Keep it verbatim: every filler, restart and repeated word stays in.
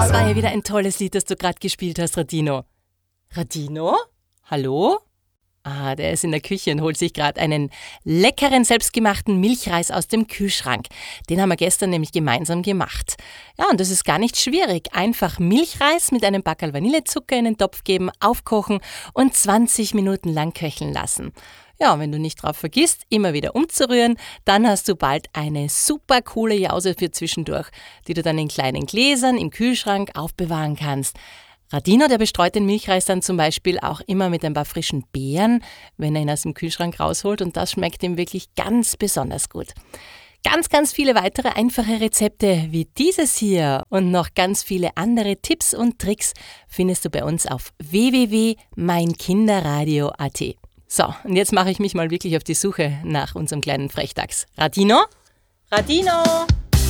Das war ja wieder ein tolles Lied, das du gerade gespielt hast, Radino. Radino? Hallo? Ah, der ist in der Küche und holt sich gerade einen leckeren, selbstgemachten Milchreis aus dem Kühlschrank. Den haben wir gestern nämlich gemeinsam gemacht. Ja, und das ist gar nicht schwierig. Einfach Milchreis mit einem Backerl Vanillezucker in den Topf geben, aufkochen und zwanzig Minuten lang köcheln lassen. Ja, und wenn du nicht drauf vergisst, immer wieder umzurühren, dann hast du bald eine super coole Jause für zwischendurch, die du dann in kleinen Gläsern im Kühlschrank aufbewahren kannst. Radino, der bestreut den Milchreis dann zum Beispiel auch immer mit ein paar frischen Beeren, wenn er ihn aus dem Kühlschrank rausholt, und das schmeckt ihm wirklich ganz besonders gut. Ganz, ganz viele weitere einfache Rezepte wie dieses hier und noch ganz viele andere Tipps und Tricks findest du bei uns auf w w w punkt mein kinderradio punkt a t. So, und jetzt mache ich mich mal wirklich auf die Suche nach unserem kleinen Frechdachs. Radino? Radino!